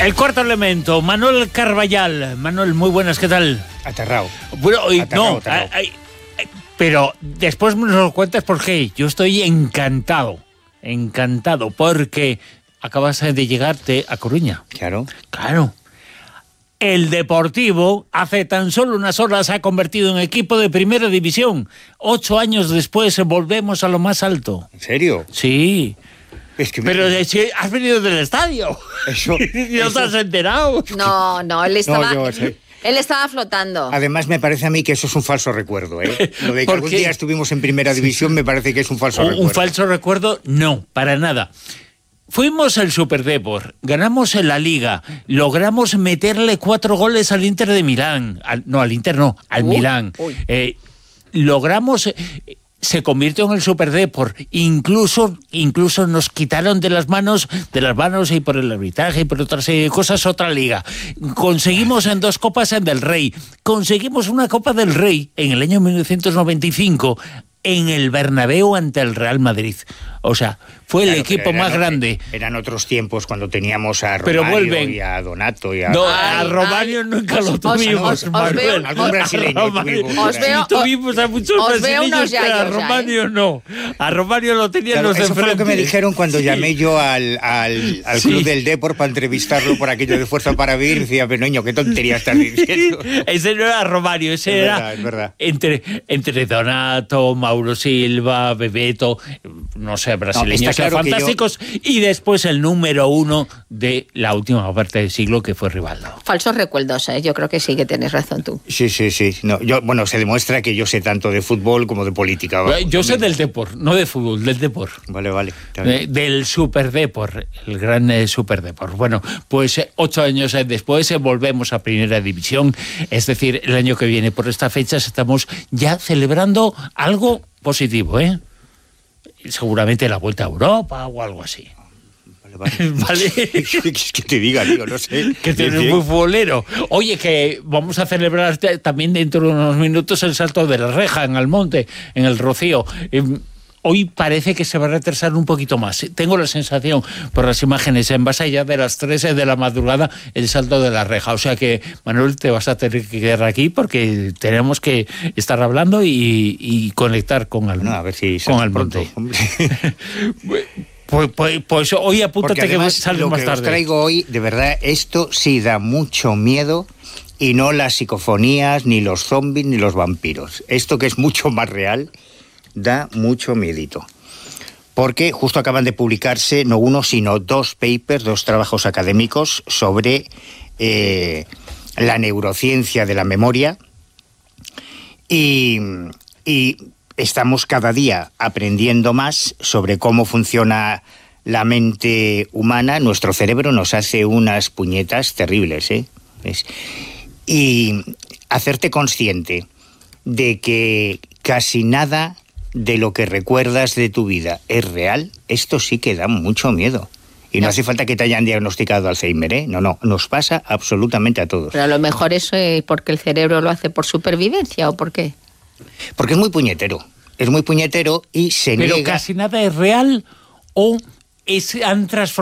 El cuarto elemento, Manuel Carballal. Manuel, muy buenas, ¿qué tal? Aterrado. Bueno, Aterrado. Pero después me lo cuentas porque yo estoy encantado, porque acabas de llegarte a Coruña. Claro. El Deportivo hace tan solo unas horas se ha convertido en equipo de primera división. 8 años después volvemos a lo más alto. ¿En serio? Sí. Es que Pero si has venido del estadio. Eso. ¿No te has enterado? No, él estaba... No, yo sé. Él estaba flotando. Además, me parece a mí que eso es un falso recuerdo, ¿eh? Lo de que algún día estuvimos en primera división me parece que es un falso recuerdo. ¿Un falso recuerdo? No, para nada. Fuimos al Superdeport, ganamos en la Liga, logramos meterle 4 goles al Inter de Milán. Al Milán. Logramos... Se convirtió en el Superdeport. Incluso nos quitaron de las manos y por el arbitraje y por otra serie de cosas otra liga. Conseguimos en 2 copas del Rey. Conseguimos una Copa del Rey en el año 1995 en el Bernabéu ante el Real Madrid. O sea, fue el equipo más grande. Eran otros tiempos cuando teníamos a Romario y a Donato y a... No, a Romario nunca lo tuvimos. Algún brasileño tuvimos a muchos brasileños, pero a Romario no. A Romario lo tenían los de enfrente. Eso fue lo que me dijeron cuando llamé yo al Club del Depor para entrevistarlo por aquello de Fuerza para Vivir. Decía, pero niño, qué tontería estás diciendo. Ese no era Romario, ese era... Es verdad. Entre Donato, Mauro Silva, Bebeto, no sé, brasileños fantásticos, y después el número 1 de la última parte del siglo, que fue Rivaldo. Falsos recuerdos, yo creo que sí que tienes razón tú. Sí. No, se demuestra que yo sé tanto de fútbol como de política. Yo sé del Depor, no de fútbol, del Depor. Vale. Del Superdeport, el gran Superdeport. Bueno, pues 8 años después volvemos a Primera División, es decir, el año que viene, por estas fechas, estamos ya celebrando algo positivo, seguramente la vuelta a Europa o algo así. Vale. Que te diga, tío, no sé. Que tú eres muy futbolero. Oye, que vamos a celebrar también dentro de unos minutos el salto de la reja en Almonte, en el Rocío. Hoy parece que se va a retrasar un poquito más. Tengo la sensación, por las imágenes, en base ya de las 3 de la madrugada, el salto de la reja. O sea que, Manuel, te vas a tener que quedar aquí porque tenemos que estar hablando y conectar con Almonte. Pues hoy apúntate que sales más tarde. Lo que os traigo hoy, de verdad, esto sí da mucho miedo, y no las psicofonías, ni los zombies, ni los vampiros. Esto, que es mucho más real, da mucho miedito. Porque justo acaban de publicarse no uno, sino 2 papers, 2 trabajos académicos sobre la neurociencia de la memoria. Y estamos cada día aprendiendo más sobre cómo funciona la mente humana. Nuestro cerebro nos hace unas puñetas terribles, ¿Ves? Y hacerte consciente de que casi nada de lo que recuerdas de tu vida es real, esto sí que da mucho miedo. Y no hace falta que te hayan diagnosticado Alzheimer, No, nos pasa absolutamente a todos. Pero a lo mejor eso es porque el cerebro lo hace por supervivencia, ¿o por qué? Porque es muy puñetero. Es muy puñetero y se niega... ¿Pero casi nada es real o han transformado